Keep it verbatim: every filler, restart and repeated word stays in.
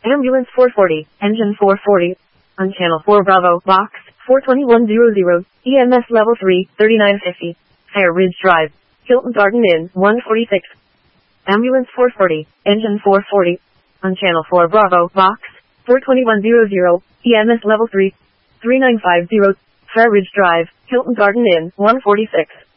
Ambulance four forty, engine four forty. On channel four Bravo, box four two one zero zero, E M S level three, thirty-nine fifty. Fair Ridge Drive, Hilton Garden Inn, one forty-six. Ambulance four forty, engine four forty. On channel four Bravo, box four two one zero zero, E M S level three, three nine five zero. Fair Ridge Drive, Hilton Garden Inn, one forty-six.